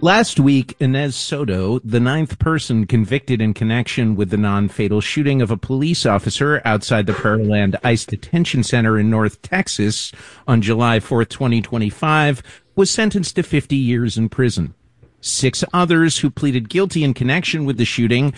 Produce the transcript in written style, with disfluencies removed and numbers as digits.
Last week, Inez Soto, the ninth person convicted in connection with the non-fatal shooting of a police officer outside the Pearland ICE Detention Center in North Texas on July 4th, 2025, was sentenced to 50 years in prison. 6 others who pleaded guilty in connection with the shooting